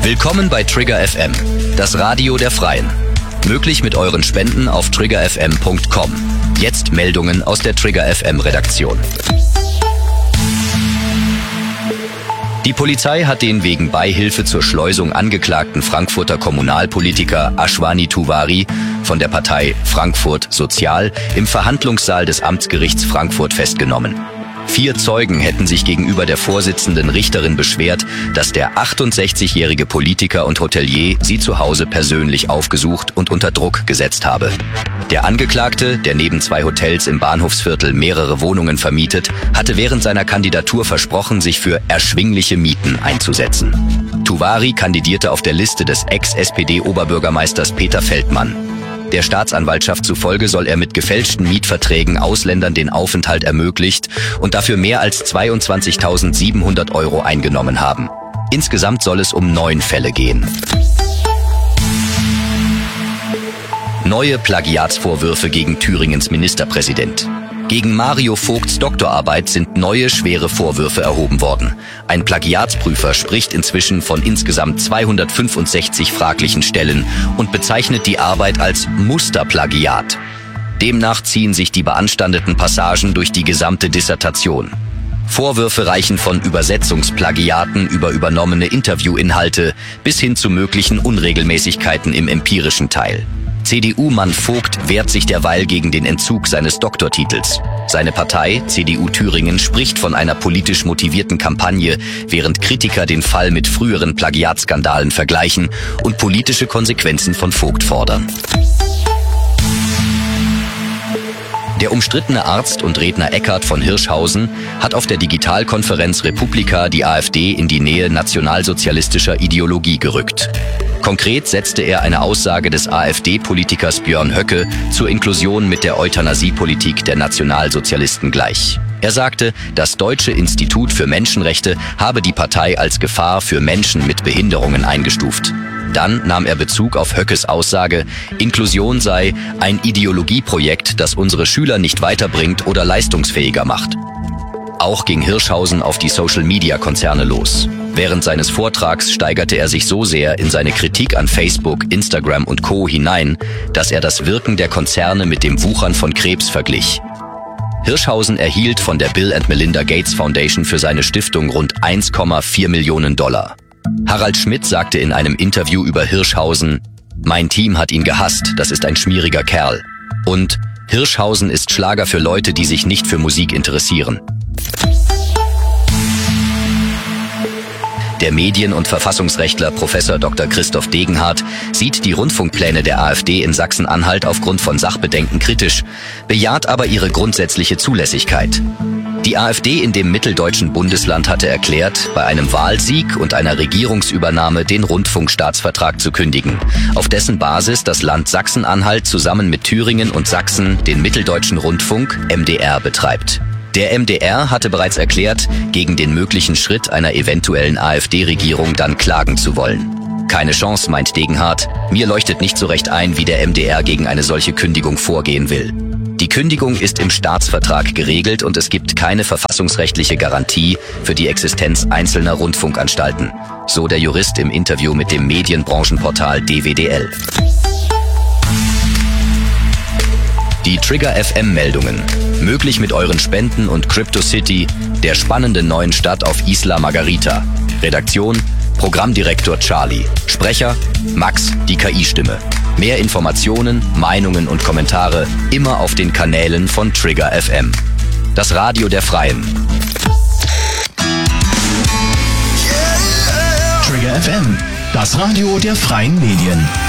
Willkommen bei Trigger FM, das Radio der Freien. Möglich mit euren Spenden auf triggerfm.com. Jetzt Meldungen aus der Trigger FM Redaktion. Die Polizei hat den wegen Beihilfe zur Schleusung angeklagten Frankfurter Kommunalpolitiker Ashwani Tewari von der Partei Frankfurt Sozial im Verhandlungssaal des Amtsgerichts Frankfurt festgenommen. 4 Zeugen hätten sich gegenüber der vorsitzenden Richterin beschwert, dass der 68-jährige Politiker und Hotelier sie zu Hause persönlich aufgesucht und unter Druck gesetzt habe. Der Angeklagte, der neben 2 Hotels im Bahnhofsviertel mehrere Wohnungen vermietet, hatte während seiner Kandidatur versprochen, sich für erschwingliche Mieten einzusetzen. Tewari kandidierte auf der Liste des Ex-SPD-Oberbürgermeisters Peter Feldmann. Der Staatsanwaltschaft zufolge soll er mit gefälschten Mietverträgen Ausländern den Aufenthalt ermöglicht und dafür mehr als 22.700 € eingenommen haben. Insgesamt soll es um 9 Fälle gehen. Neue Plagiatsvorwürfe gegen Thüringens Ministerpräsident. Gegen Mario Vogts Doktorarbeit sind neue schwere Vorwürfe erhoben worden. Ein Plagiatsprüfer spricht inzwischen von insgesamt 265 fraglichen Stellen und bezeichnet die Arbeit als Musterplagiat. Demnach ziehen sich die beanstandeten Passagen durch die gesamte Dissertation. Vorwürfe reichen von Übersetzungsplagiaten über übernommene Interviewinhalte bis hin zu möglichen Unregelmäßigkeiten im empirischen Teil. CDU-Mann Vogt wehrt sich derweil gegen den Entzug seines Doktortitels. Seine Partei, CDU Thüringen, spricht von einer politisch motivierten Kampagne, während Kritiker den Fall mit früheren Plagiatskandalen vergleichen und politische Konsequenzen von Vogt fordern. Der umstrittene Arzt und Redner Eckhard von Hirschhausen hat auf der Digitalkonferenz Republika die AfD in die Nähe nationalsozialistischer Ideologie gerückt. Konkret setzte er eine Aussage des AfD-Politikers Björn Höcke zur Inklusion mit der Euthanasiepolitik der Nationalsozialisten gleich. Er sagte, das Deutsche Institut für Menschenrechte habe die Partei als Gefahr für Menschen mit Behinderungen eingestuft. Dann nahm er Bezug auf Höckes Aussage, Inklusion sei ein Ideologieprojekt, das unsere Schüler nicht weiterbringt oder leistungsfähiger macht. Auch ging Hirschhausen auf die Social-Media-Konzerne los. Während seines Vortrags steigerte er sich so sehr in seine Kritik an Facebook, Instagram und Co. hinein, dass er das Wirken der Konzerne mit dem Wuchern von Krebs verglich. Hirschhausen erhielt von der Bill & Melinda Gates Foundation für seine Stiftung rund 1,4 Millionen $. Harald Schmidt sagte in einem Interview über Hirschhausen, mein Team hat ihn gehasst, das ist ein schmieriger Kerl. Und Hirschhausen ist Schlager für Leute, die sich nicht für Musik interessieren. Der Medien- und Verfassungsrechtler Prof. Dr. Christoph Degenhardt sieht die Rundfunkpläne der AfD in Sachsen-Anhalt aufgrund von Sachbedenken kritisch, bejaht aber ihre grundsätzliche Zulässigkeit. Die AfD in dem mitteldeutschen Bundesland hatte erklärt, bei einem Wahlsieg und einer Regierungsübernahme den Rundfunkstaatsvertrag zu kündigen, auf dessen Basis das Land Sachsen-Anhalt zusammen mit Thüringen und Sachsen den mitteldeutschen Rundfunk MDR betreibt. Der MDR hatte bereits erklärt, gegen den möglichen Schritt einer eventuellen AfD-Regierung dann klagen zu wollen. Keine Chance, meint Degenhardt. Mir leuchtet nicht so recht ein, wie der MDR gegen eine solche Kündigung vorgehen will. Die Kündigung ist im Staatsvertrag geregelt und es gibt keine verfassungsrechtliche Garantie für die Existenz einzelner Rundfunkanstalten, so der Jurist im Interview mit dem Medienbranchenportal DWDL. Die Trigger FM Meldungen. Möglich mit euren Spenden und CryptoCity, der spannenden neuen Stadt auf Isla Margarita. Redaktion, Programmdirektor Charlie. Sprecher, Max, die KI-Stimme. Mehr Informationen, Meinungen und Kommentare immer auf den Kanälen von Trigger FM. Das Radio der Freien. Trigger FM, das Radio der freien Medien.